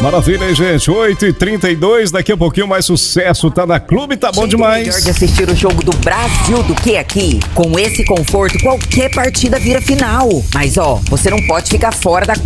Maravilha, hein, gente? 8h32, daqui a pouquinho mais sucesso. Tá na Clube, tá bom demais. Melhor de assistir o jogo do Brasil do que aqui. Com esse conforto, qualquer partida vira final. Mas ó, você não pode ficar fora da